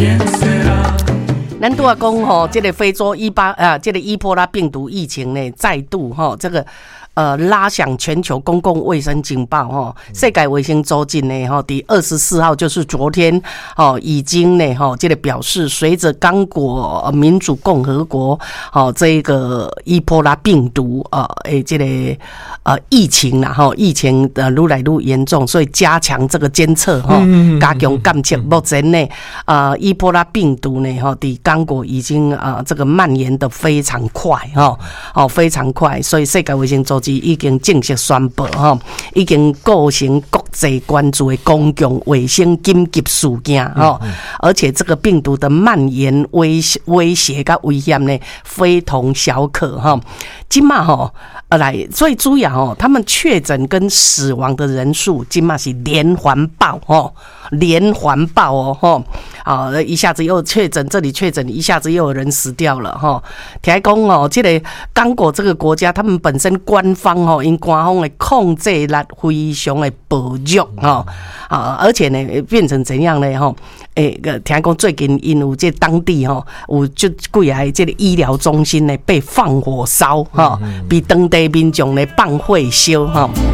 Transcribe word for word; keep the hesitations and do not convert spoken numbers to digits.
咱拄啊讲吼，这个非洲伊巴啊，这个伊波拉病毒疫情呢，再度吼这个。呃，拉响全球公共卫生警报哈！世界卫生组织呢哈，第二十四号就是昨天哦，已经呢哈，这个表示，随着刚果民主共和国哦这个伊波拉病毒呃诶这个呃疫情啦哈，疫情的愈来愈严重，所以加强这个监测哈，加强监测。目前呢，呃，伊波拉病毒呢哈，伫刚果已经呃这个蔓延的非常快哈，哦非常快，所以世界卫生组已经正式宣布哈，已经构成国际关注的公共卫生紧急事件哈，而且这个病毒的蔓延威威胁跟危险呢，非同小可哈。今嘛哈，呃来最主要哦，他们确诊跟死亡的人数今嘛是连环爆哦，连环爆哦哈，啊一下子又确诊，这里确诊，一下子又有人死掉了哈。听讲哦，这个刚果这个国家，他们本身官方哦，因官方的控制力非常的薄弱哈啊，而且呢变成怎样呢哈？诶，个听讲最近因有这当地哈有就几个这个医疗中心呢被放火烧哈，比当地民众呢放火烧哈。